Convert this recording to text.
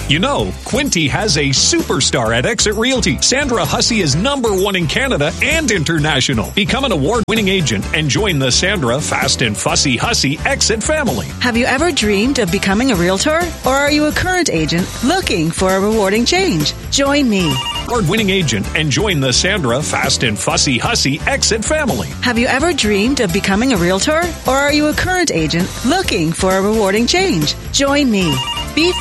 You know, Quinty has a superstar at Exit Realty. Sandra Hussey is #1 in Canada and international. Become an award-winning agent and join the Sandra Fast and Fussy Hussey Exit family. Have you ever dreamed of becoming a realtor? Or are you a current agent looking for a rewarding change? Join me. Award-winning agent and join the Sandra Fast and Fussy Hussey Exit family. Have you ever dreamed of becoming a realtor? Or are you a current agent looking for a rewarding change? Join me.